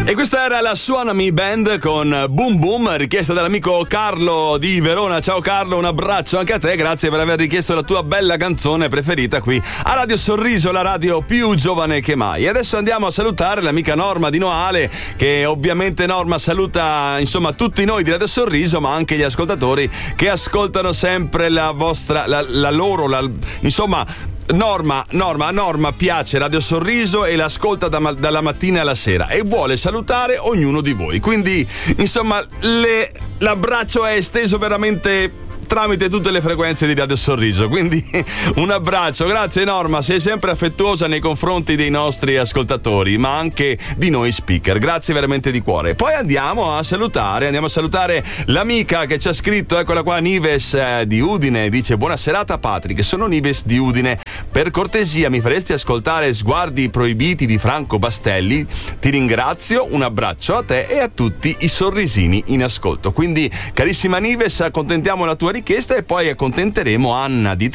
E questa era la Suonami Band con Boom Boom, richiesta dall'amico Carlo di Verona. Ciao Carlo, un abbraccio anche a te, grazie per aver richiesto la tua bella canzone preferita qui a Radio Sorriso, la radio più giovane che mai. E adesso andiamo a salutare l'amica Norma di Noale, che ovviamente Norma saluta insomma tutti noi di Radio Sorriso, ma anche gli ascoltatori che ascoltano sempre la vostra, insomma. Norma piace Radio Sorriso e l'ascolta dalla mattina alla sera e vuole salutare ognuno di voi. Quindi, insomma, l'abbraccio è esteso veramente tramite tutte le frequenze di Radio Sorriso. Quindi un abbraccio, grazie Norma, sei sempre affettuosa nei confronti dei nostri ascoltatori, ma anche di noi speaker. Grazie veramente di cuore. Poi andiamo a salutare l'amica che ci ha scritto, eccola qua, Nives di Udine. Dice: buona serata Patrick, sono Nives di Udine. Per cortesia mi faresti ascoltare Sguardi proibiti di Franco Bastelli? Ti ringrazio, un abbraccio a te e a tutti i sorrisini in ascolto. Quindi carissima Nives, accontentiamo la tua richiesta e poi accontenteremo Anna di